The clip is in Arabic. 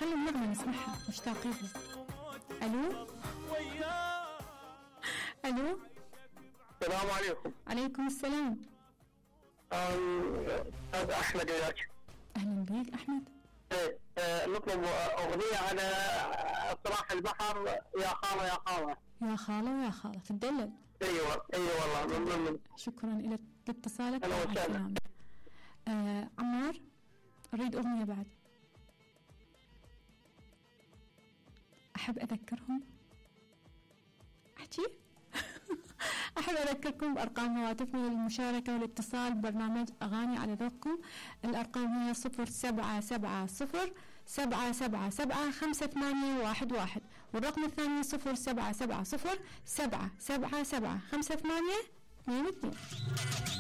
خلي النغمة نسمعها، مشتاقين. ألو. ألو. السلام عليكم. عليكم السلام. هذا أحمد وياك. أهلا بيك أحمد. نطلب أغنية على صراح البحر، يا خالة يا خالة. يا خالة ويا خالة تدلل. أيوة والله. شكرا إلى اتصالك. أهلا وسهلا. عمار أريد أغنية بعد. أحب أذكرهم أحكي أحب أذكركم بأرقام هواتفنا للمشاركة والاتصال ببرنامج أغاني على ذوقكم. الأرقام هي 0770-777-5811، والرقم الثاني 0770-777-5822.